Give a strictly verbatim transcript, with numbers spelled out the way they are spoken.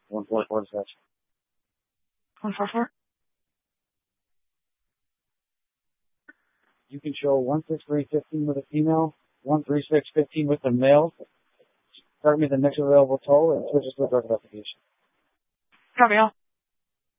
one four four dispatch. one four four. You can show one six three fifteen with a female, one three six fifteen with a male. Start me the next available toll and switch us to a drug investigation. Copy all.